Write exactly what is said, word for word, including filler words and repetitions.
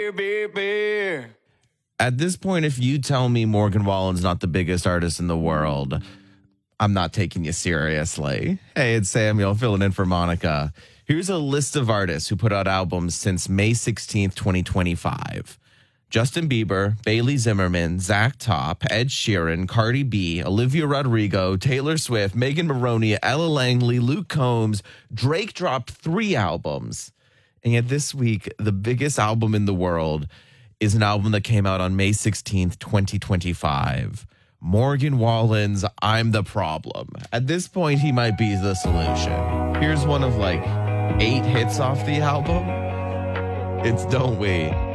Beer, beer, beer. At this point, if you tell me Morgan Wallen's not the biggest artist in the world, I'm not taking you seriously. Hey, it's Samuel filling in for Monica. Here's a list of artists who put out albums since May sixteenth, twenty twenty-five. Justin Bieber, Bailey Zimmerman, Zach Top, Ed Sheeran, Cardi B, Olivia Rodrigo, Taylor Swift, Megan Maroney, Ella Langley, Luke Combs. Drake dropped three albums. And yet this week, the biggest album in the world is an album that came out on May sixteenth, twenty twenty-five. Morgan Wallen's I'm the Problem. At this point, he might be the solution. Here's one of like eight hits off the album. It's Don't We.